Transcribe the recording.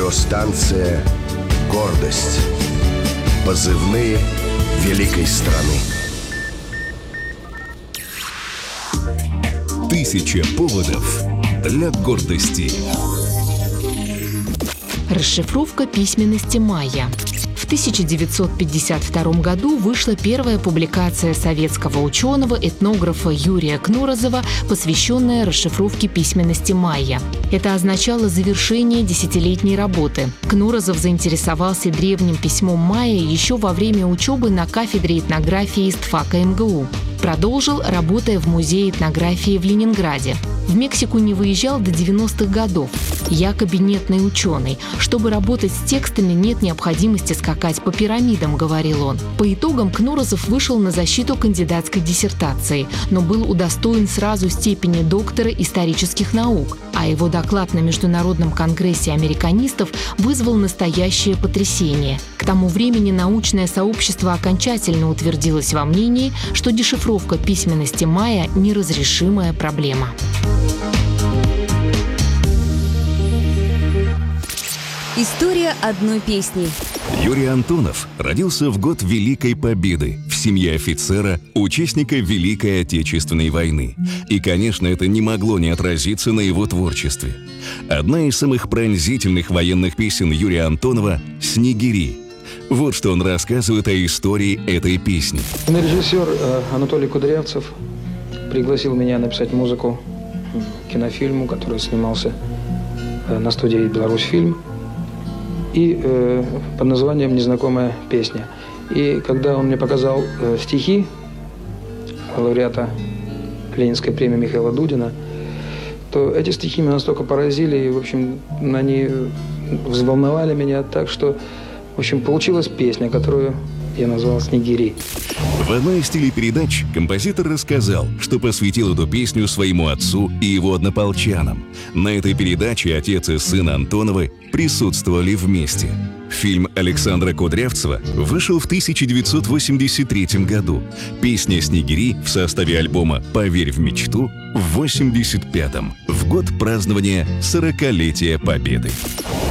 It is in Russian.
Радиостанция «Гордость». Позывные великой страны. 1000 поводов для гордости. Расшифровка письменности майя. В 1952 году вышла первая публикация советского ученого-этнографа Юрия Кнуразова, посвященная расшифровке письменности майя. Это означало завершение десятилетней работы. Кнуразов заинтересовался древним письмом майя еще во время учебы на кафедре этнографии ИСТФАКа МГУ. Продолжил, работая в Музее этнографии в Ленинграде. В Мексику не выезжал до 90-х годов. Якобы нетный ученый. Чтобы работать с текстами, нет необходимости скакать по пирамидам, говорил он. По итогам Кнуразов вышел на защиту кандидатской диссертации, но был удостоен сразу степени доктора исторических наук, а его доклад на Международном конгрессе американистов вызвал настоящее потрясение. К тому времени научное сообщество окончательно утвердилось во мнении, что дешифровка письменности майя – неразрешимая проблема. История одной песни. Юрий Антонов родился в год Великой Победы в семье офицера, участника Великой Отечественной войны. И, конечно, это не могло не отразиться на его творчестве. Одна из самых пронзительных военных песен Юрия Антонова «Снегири». Вот что он рассказывает о истории этой песни. Режиссер Анатолий Кудрявцев пригласил меня написать музыку к кинофильму, который снимался на студии «Беларусьфильм», и под названием «Незнакомая песня». И когда он мне показал стихи лауреата Ленинской премии Михаила Дудина, то эти стихи меня настолько поразили, и, в общем, они взволновали меня так, что, в общем, получилась песня, которую я назвал «Снегири». В одной из телепередач композитор рассказал, что посвятил эту песню своему отцу и его однополчанам. На этой передаче отец и сын Антоновы присутствовали вместе. Фильм Александра Кудрявцева вышел в 1983 году. Песня «Снегири» в составе альбома «Поверь в мечту» в 1985-м, в год празднования 40-летия Победы.